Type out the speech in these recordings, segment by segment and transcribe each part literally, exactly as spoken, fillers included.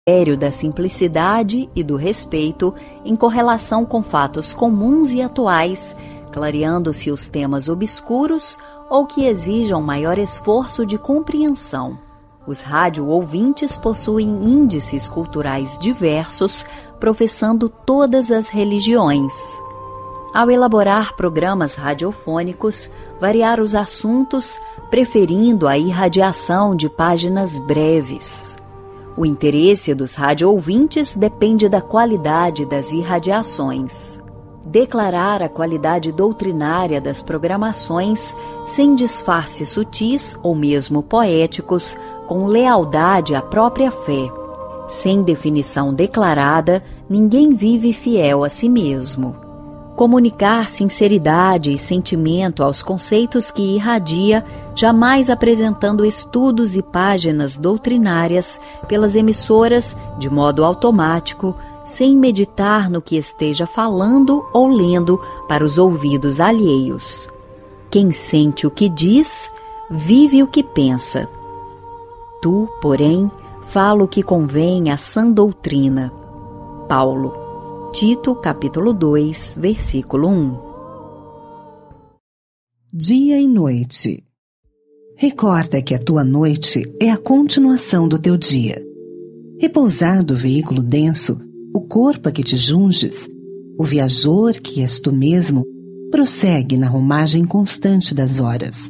critério da simplicidade e do respeito em correlação com fatos comuns e atuais, clareando-se os temas obscuros ou que exijam maior esforço de compreensão. Os rádio-ouvintes possuem índices culturais diversos, professando todas as religiões. Ao elaborar programas radiofônicos, variar os assuntos, preferindo a irradiação de páginas breves. O interesse dos rádio-ouvintes depende da qualidade das irradiações. Declarar a qualidade doutrinária das programações, sem disfarces sutis ou mesmo poéticos, com lealdade à própria fé. Sem definição declarada, ninguém vive fiel a si mesmo. Comunicar sinceridade e sentimento aos conceitos que irradia, jamais apresentando estudos e páginas doutrinárias pelas emissoras de modo automático, sem meditar no que esteja falando ou lendo para os ouvidos alheios. Quem sente o que diz, vive o que pensa. Tu, porém, fala o que convém à sã doutrina. Paulo. Tito, capítulo dois, versículo um. Dia e noite. Recorda que a tua noite é a continuação do teu dia. Repousado o veículo denso, o corpo a que te junges, o viajor que és tu mesmo, prossegue na romagem constante das horas.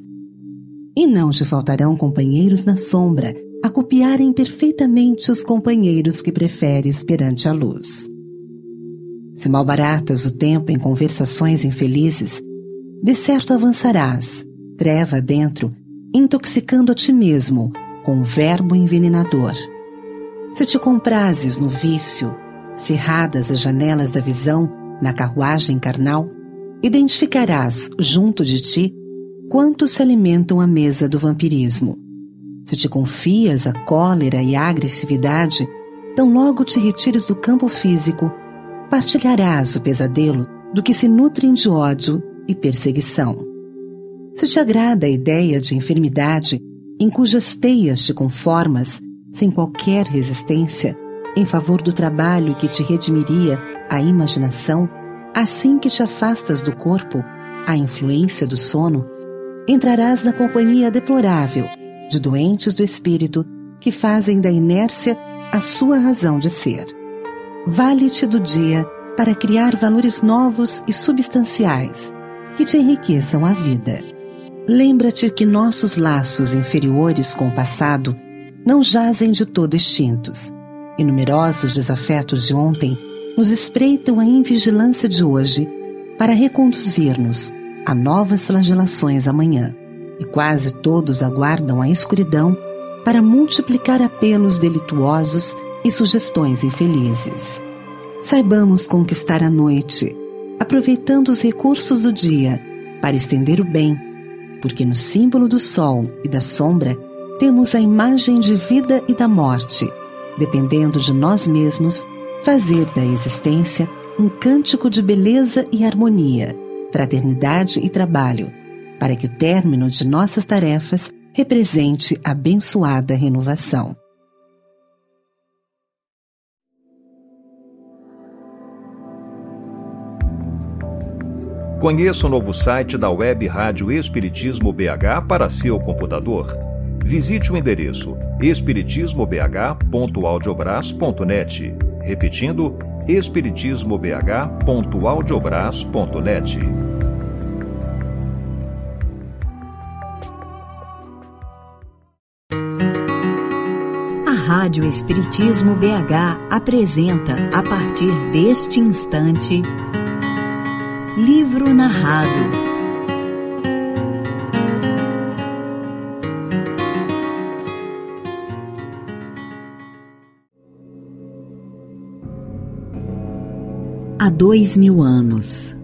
E não te faltarão companheiros na sombra a copiarem perfeitamente os companheiros que preferes perante a luz. Se malbaratas o tempo em conversações infelizes, de certo avançarás, treva dentro, intoxicando a ti mesmo com o verbo envenenador. Se te comprases no vício, cerradas as janelas da visão na carruagem carnal, identificarás junto de ti quantos se alimentam à mesa do vampirismo. Se te confias à cólera e à agressividade, tão logo te retires do campo físico, partilharás o pesadelo do que se nutrem de ódio e perseguição. Se te agrada a ideia de enfermidade em cujas teias te conformas, sem qualquer resistência, em favor do trabalho que te redimiria a imaginação, assim que te afastas do corpo, a influência do sono, entrarás na companhia deplorável de doentes do espírito que fazem da inércia a sua razão de ser. Vale-te do dia para criar valores novos e substanciais que te enriqueçam a vida. Lembra-te que nossos laços inferiores com o passado não jazem de todo extintos, e numerosos desafetos de ontem nos espreitam a invigilância de hoje para reconduzir-nos a novas flagelações amanhã, e quase todos aguardam a escuridão para multiplicar apelos delituosos e sugestões infelizes. Saibamos conquistar a noite, aproveitando os recursos do dia para estender o bem, porque no símbolo do sol e da sombra temos a imagem de vida e da morte, dependendo de nós mesmos, fazer da existência um cântico de beleza e harmonia, fraternidade e trabalho, para que o término de nossas tarefas represente abençoada renovação. Conheça o novo site da Web Rádio Espiritismo B H para seu computador. Visite o endereço espiritismo b h ponto audiobras ponto net. Repetindo, espiritismo b h ponto audiobras ponto net. A Rádio Espiritismo B H apresenta, a partir deste instante, Livro Narrado. Há dois mil anos,